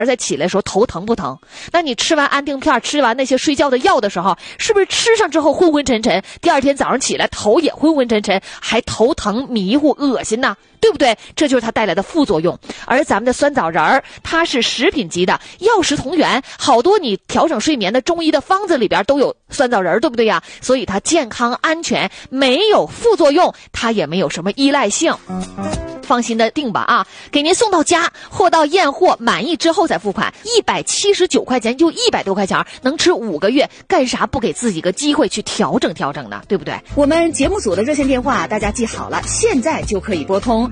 在起来的时候头疼不疼？那你吃完安定片，吃完那些睡觉的药的时候，是不是吃上之后昏昏沉沉，第二天早上起来头也昏昏沉沉，还头疼迷糊恶心呢？对不对？这就是它带来的副作用。而咱们的酸枣仁儿，它是食品级的，药食同源，好多你调整睡眠的中医的方子里边都有酸枣仁儿，对不对呀？所以它健康安全，没有副作用，它也没有什么依赖性。放心的订吧啊，给您送到家，货到验货，满意之后再付款，179块钱，就100多块钱，能吃5个月，干啥不给自己个机会去调整调整呢？对不对？ 我们节目组的热线电话大家记好了，现在就可以拨通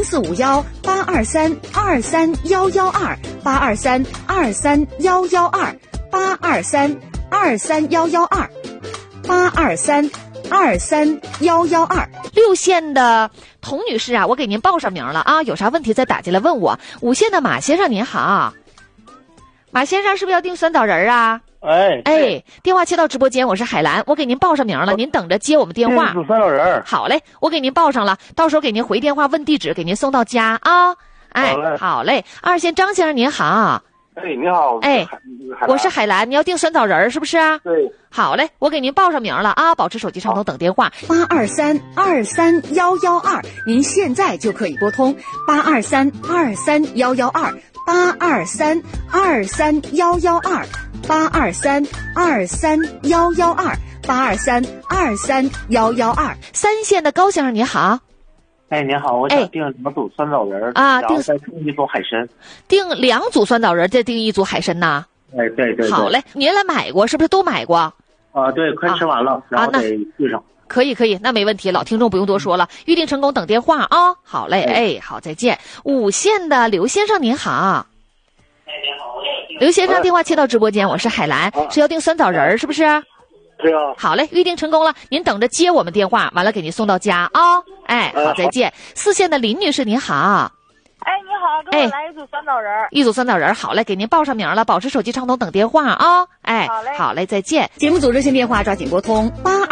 ，0451-823-2311823-2311823-23112，823-23112。 6线的童女士啊，我给您报上名了啊，有啥问题再打进来问我。5线的马先生您好，马先生是不是要订酸枣仁啊？哎，电话切到直播间，我是海兰，我给您报上名了，您等着接我们电话。 订酸枣仁。 好嘞，我给您报上了，到时候给您回电话问地址，给您送到家啊。哎，好嘞。2线张先生您好。 你好。 我是海兰，你要订酸枣仁是不是啊？ 对。 好嘞，我给您报上名了啊，保持手机畅通等电话 823-23112，您现在就可以拨通823-23112，823-23112，823-23112，823-23112。 3线的高先生你好。 你好，我想订2组酸枣仁啊， 然后再订1组海参。 订2组酸枣仁，再订1组海参呐。 对。 好嘞，您来买过是不是？都买过？ 对，快吃完了，然后得续上。 可以，那没问题，老听众不用多说了，预定成功等电话啊。好嘞，好，再见。5线的刘先生您好。刘先生电话切到直播间，我是海兰，是要订酸枣仁是不是？ 对啊。 好嘞，预定成功了，您等着接我们电话，完了给您送到家啊。好，再见。4线的林女士您好。 你好，给我来1组酸枣仁。 1组酸枣仁，好嘞，给您报上名了，保持手机畅通等电话啊。好嘞，再见。 节目组热线电话抓紧拨通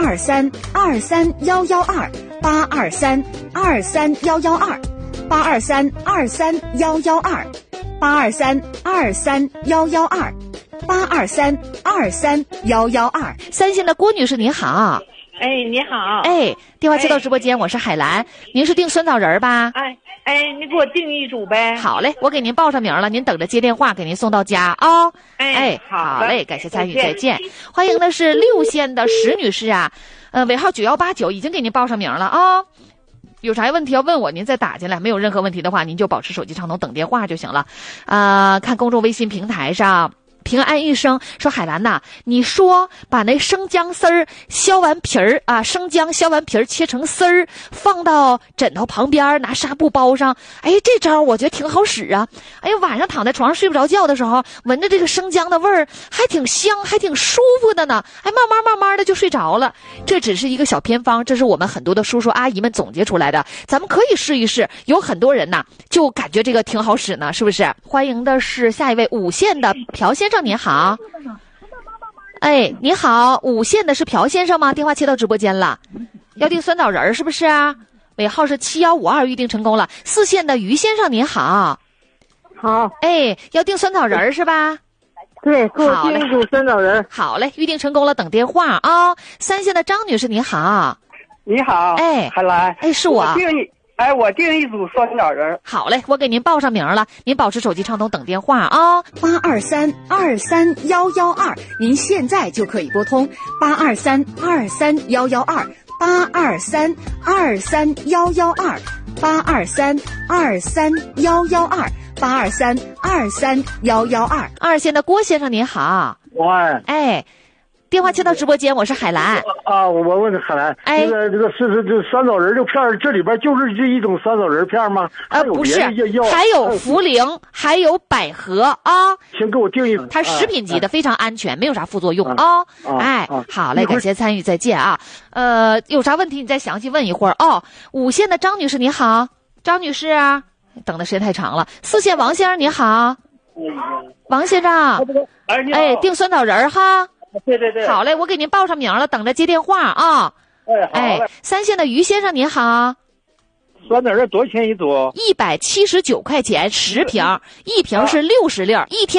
823-23112，823-23112，823-23112，823-23112。 3线的郭女士您好。 你好。 电话接到直播间，我是海兰，您是订酸枣仁吧？ 你给我订1组呗。 好嘞，我给您报上名了，您等着接电话，给您送到家啊。 好嘞，感谢参与，再见。欢迎的是6线的石女士啊，尾号9189，已经给您报上名了啊。有啥问题要问我，您再打进来，没有任何问题的话，您就保持手机畅通等电话就行了。看公众微信平台上平安一生说，海兰呐，你说把那生姜丝儿削完皮儿啊，生姜削完皮儿切成丝儿，放到枕头旁边，拿纱布包上。这招我觉得挺好使啊。晚上躺在床上睡不着觉的时候，闻着这个生姜的味儿，还挺香，还挺舒服的呢。慢慢的就睡着了。这只是一个小偏方，这是我们很多的叔叔阿姨们总结出来的，咱们可以试一试。有很多人呐，就感觉这个挺好使呢，是不是？欢迎的是下一位5线的朴先生，您好。你好，5线的是朴先生吗？电话切到直播间了，要订酸枣仁是不是啊？尾号是7152，预定成功了。4线的于先生您好。 好。 要订酸枣仁是吧？ 对，给我订1组酸枣仁。 好嘞，预定成功了，等电话啊。3线的张女士您好。 你好。海兰。 是我。 我订1组酸枣仁。 好嘞，我给您报上名了，您保持手机畅通等电话啊。 823-23112，您现在就可以拨通823-23112，823-23112，823-23112，823-23112。 2线的郭先生您好。电话接到直播间，我是海兰。 我问海兰，这个是酸枣仁这片儿，这里边就是这1种酸枣仁片吗？ 不是，还有茯苓，还有百合啊。 请给我订1。 它食品级的，非常安全，没有啥副作用啊。好嘞，感谢参与，再见啊。有啥问题你再详细问一会儿哦。5线的张女士你好，张女士啊，等的时间太长了。4线王先生你好，王先生，订酸枣仁哈。 对。 好嘞，我给您报上名了，等着接电话啊。3线的于先生您好。 酸枣仁多少钱一组？ 179块钱10瓶，1瓶是60粒，一天。